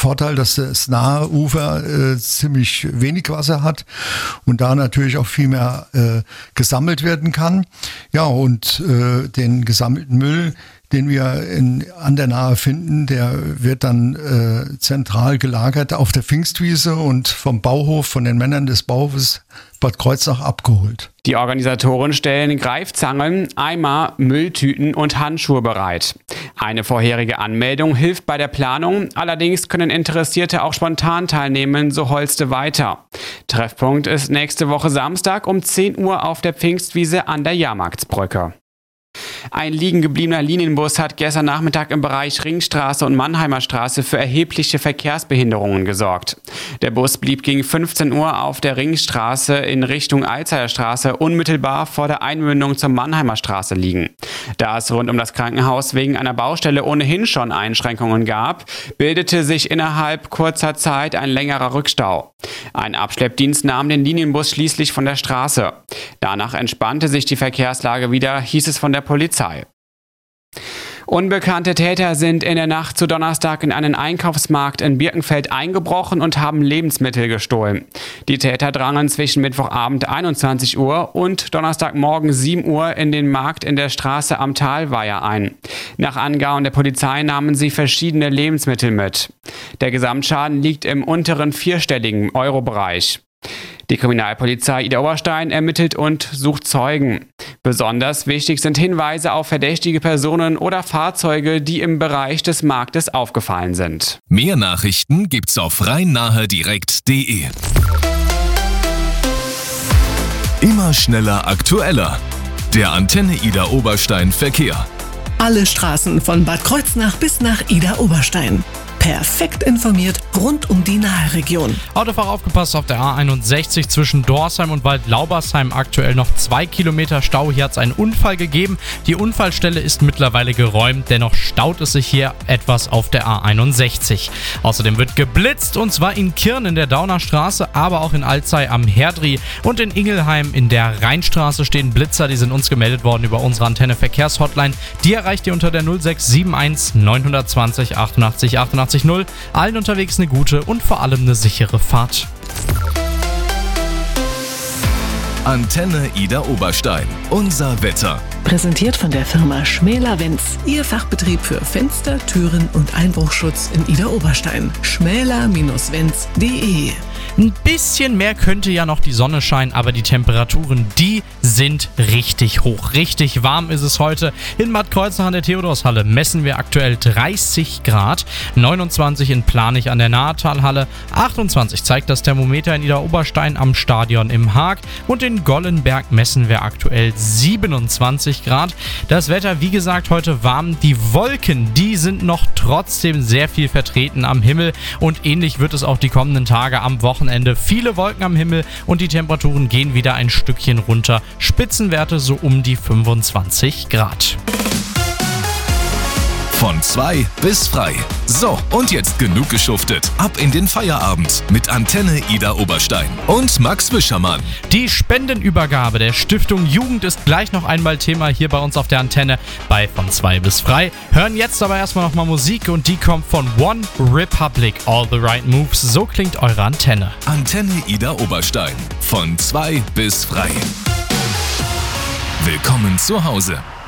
Vorteil, dass das nahe Ufer ziemlich wenig Wasser hat und da natürlich auch viel mehr gesammelt werden kann. Ja, und den gesammelten Müll, den wir an der Nahe finden, der wird dann zentral gelagert auf der Pfingstwiese und vom Bauhof, von den Männern des Bauhofes Bad Kreuznach abgeholt. Die Organisatoren stellen Greifzangen, Eimer, Mülltüten und Handschuhe bereit. Eine vorherige Anmeldung hilft bei der Planung, allerdings können Interessierte auch spontan teilnehmen, so Holste weiter. Treffpunkt ist nächste Woche Samstag um 10 Uhr auf der Pfingstwiese an der Jahrmarktsbrücke. Ein liegen gebliebener Linienbus hat gestern Nachmittag im Bereich Ringstraße und Mannheimer Straße für erhebliche Verkehrsbehinderungen gesorgt. Der Bus blieb gegen 15 Uhr auf der Ringstraße in Richtung Alzheimer Straße unmittelbar vor der Einmündung zur Mannheimer Straße liegen. Da es rund um das Krankenhaus wegen einer Baustelle ohnehin schon Einschränkungen gab, bildete sich innerhalb kurzer Zeit ein längerer Rückstau. Ein Abschleppdienst nahm den Linienbus schließlich von der Straße. Danach entspannte sich die Verkehrslage wieder, hieß es von der Polizei. Unbekannte Täter sind in der Nacht zu Donnerstag in einen Einkaufsmarkt in Birkenfeld eingebrochen und haben Lebensmittel gestohlen. Die Täter drangen zwischen Mittwochabend 21 Uhr und Donnerstagmorgen 7 Uhr in den Markt in der Straße am Talweiher ein. Nach Angaben der Polizei nahmen sie verschiedene Lebensmittel mit. Der Gesamtschaden liegt im unteren vierstelligen Euro-Bereich. Die Kriminalpolizei Idar-Oberstein ermittelt und sucht Zeugen. Besonders wichtig sind Hinweise auf verdächtige Personen oder Fahrzeuge, die im Bereich des Marktes aufgefallen sind. Mehr Nachrichten gibt's auf rhein-nahe-direkt.de. Immer schneller, aktueller. Der Antenne Idar-Oberstein Verkehr. Alle Straßen von Bad Kreuznach bis nach Idar-Oberstein. Perfekt informiert rund um die Nahe-Region. Autofahrer aufgepasst auf der A61 zwischen Dorsheim und Waldlaubersheim. Aktuell noch 2 Kilometer Stau. Hier hat es einen Unfall gegeben. Die Unfallstelle ist mittlerweile geräumt. Dennoch staut es sich hier etwas auf der A61. Außerdem wird geblitzt und zwar in Kirn in der Dauner Straße, aber auch in Alzey am Herdri und in Ingelheim in der Rheinstraße stehen Blitzer. Die sind uns gemeldet worden über unsere Antenne Verkehrshotline. Die erreicht ihr unter der 0671 920 88 88 0. Allen unterwegs eine gute und vor allem eine sichere Fahrt. Antenne Idar-Oberstein. Unser Wetter. Präsentiert von der Firma Schmäler-Wenz. Ihr Fachbetrieb für Fenster, Türen und Einbruchschutz in Idar-Oberstein. schmäler-wenz.de. Ein bisschen mehr könnte ja noch die Sonne scheinen, aber die Temperaturen, die sind richtig hoch. Richtig warm ist es heute. In Bad Kreuznach an der Theodorshalle messen wir aktuell 30 Grad, 29 in Planich an der Nahetalhalle, 28 zeigt das Thermometer in Idar-Oberstein am Stadion im Haag und in Gollenberg messen wir aktuell 27 Grad. Das Wetter, wie gesagt, heute warm. Die Wolken, die sind noch trotzdem sehr viel vertreten am Himmel und ähnlich wird es auch die kommenden Tage am Wochenende. Viele Wolken am Himmel und die Temperaturen gehen wieder ein Stückchen runter. Spitzenwerte so um die 25 Grad. Von 2 bis frei. So, und jetzt genug geschuftet. Ab in den Feierabend mit Antenne Idar-Oberstein und Max Wischermann. Die Spendenübergabe der Stiftung Jugend ist gleich noch einmal Thema hier bei uns auf der Antenne bei Von 2 bis frei. Hören jetzt aber erstmal nochmal Musik und die kommt von One Republic, All the Right Moves. So klingt eure Antenne. Antenne Idar-Oberstein. Von 2 bis frei. Willkommen zu Hause.